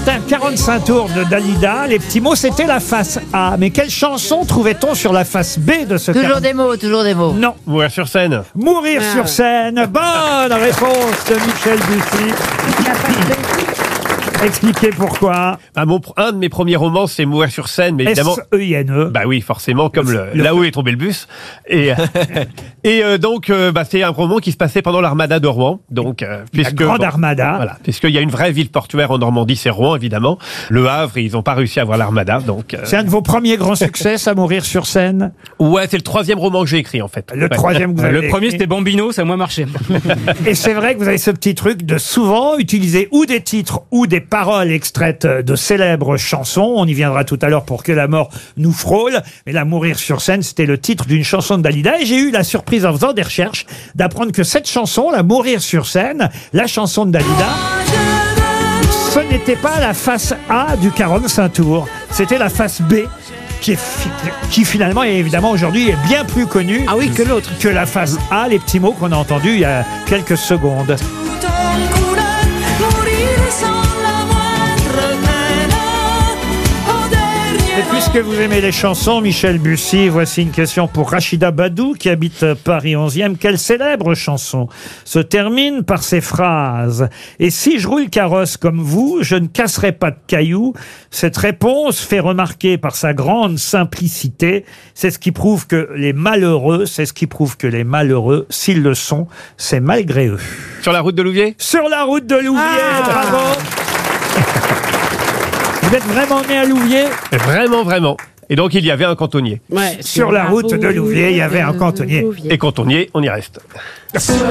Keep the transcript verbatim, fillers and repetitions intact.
Un quarante-cinq tours de Dalida, les petits mots, c'était la face A. Mais quelle chanson trouvait-on sur la face B de ce Toujours quarante... des mots, toujours des mots. Non. Mourir sur scène. Mourir Ah. sur scène. Bonne réponse de Michel Bussy. Expliquez pourquoi. Bah, mon, un de mes premiers romans, c'est Mourir sur scène, mais évidemment. S E I N E. Bah oui, forcément, comme le, Le- là où est tombé le bus. Et, et euh, donc, euh, bah, c'est un roman qui se passait pendant l'armada de Rouen. Donc, euh, La puisque grande bon, armada. voilà, puisqu'il y a une vraie ville portuaire en Normandie, c'est Rouen, évidemment. Le Havre, ils n'ont pas réussi à avoir l'armada. Donc, euh, C'est un de vos premiers grands succès, ça, Mourir sur scène. ouais, c'est le troisième roman que j'ai écrit, en fait. Le Ouais. troisième que vous avez Le premier, écrit. c'était Bambino, ça a moins marché. Et c'est vrai que vous avez ce petit truc de souvent utiliser ou des titres ou des paroles extraites de célèbres chansons. On y viendra tout à l'heure pour que la mort nous frôle. Mais là, Mourir sur scène, c'était le titre d'une chanson de Dalida. Et j'ai eu la surprise en faisant des recherches d'apprendre que cette chanson, la Mourir sur scène, la chanson de Dalida, ce n'était pas la face A du quarante-cinq tours. C'était la face B. Qui, est fi- qui finalement est évidemment aujourd'hui est bien plus connue Ah oui, que l'autre. que la face A, les petits mots qu'on a entendus il y a quelques secondes. Et puisque vous aimez les chansons, Michel Bussy, voici une question pour Rachida Badou qui habite Paris onzième. Quelle célèbre chanson se termine par ces phrases: et si je roule carrosse comme vous, je ne casserai pas de cailloux. Cette réponse fait remarquer par sa grande simplicité. C'est ce qui prouve que les malheureux, c'est ce qui prouve que les malheureux, s'ils le sont, c'est malgré eux. Sur la route de Louviers? Sur la route de Louviers, Ah. bravo. Vous êtes vraiment né à Louviers? Vraiment, vraiment. Et donc, il y avait un cantonnier. Ouais, Sur la route de Louviers, il y avait un cantonnier. Et cantonnier, on y reste.